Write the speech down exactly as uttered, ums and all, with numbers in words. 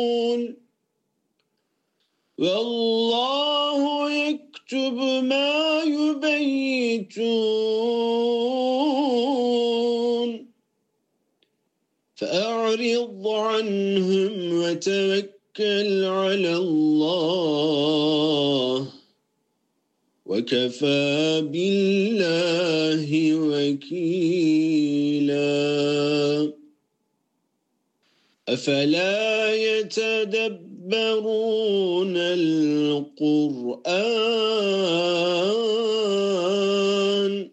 والله يكتب ما يبيتون فأعرض عنهم وتوكل على الله وكفى بالله وكيلا أفلا يتدبرون القرآن